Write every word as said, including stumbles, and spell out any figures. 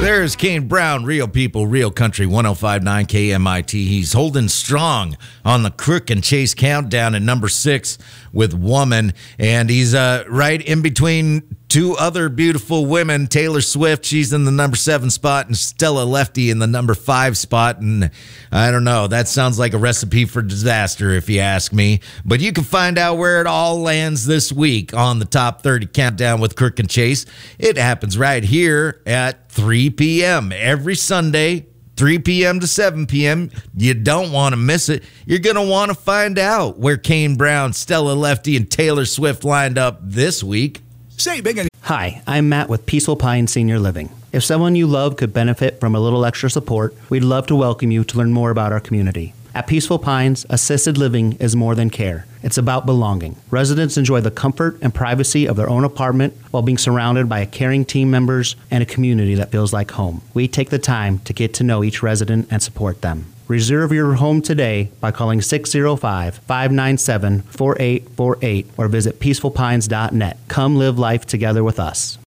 There's Kane Brown, Real People, Real Country, one oh five point nine K M I T. He's holding strong on the Crook and Chase countdown at number six with Woman. And he's uh, right in between two other beautiful women, Taylor Swift. She's in the number seven spot, and Stella Lefty in the number five spot. And I don't know, that sounds like a recipe for disaster if you ask me. But you can find out where it all lands this week on the Top thirty Countdown with Crook and Chase. It happens right here at three p.m. every Sunday, three p.m. to seven p.m. You don't want to miss it. You're going to want to find out where Kane Brown, Stella Lefty, and Taylor Swift lined up this week. Say big. Hi, I'm Matt with Peaceful Pines Senior Living. If someone you love could benefit from a little extra support, we'd love to welcome you to learn more about our community. At Peaceful Pines, assisted living is more than care. It's about belonging. Residents enjoy the comfort and privacy of their own apartment while being surrounded by caring team members and a community that feels like home. We take the time to get to know each resident and support them. Reserve your home today by calling six oh five, five nine seven, four eight four eight or visit peaceful pines dot net. Come live life together with us.